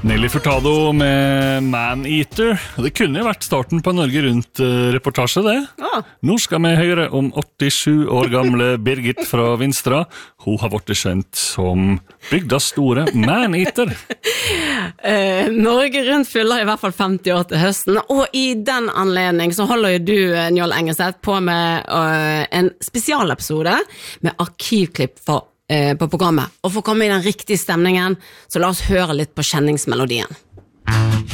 Nelly Furtado med Man-Eater. Det kunne jo vært starten på Norge Rundt-reportasje, det. Ja. Nå skal vi høre om 87 år gamle Birgit fra Vinstra. Hun har vært kjent som bygdas store Man-Eater. Norge Rundt fyller i hvert fall 50 år til høsten, og i den anledning så holder jo du, Njål Engeseth, på med en spesialepisode med arkivklipp på programmet. Og for å komme i den riktige stemningen, så la oss høre litt på kjenningsmelodien.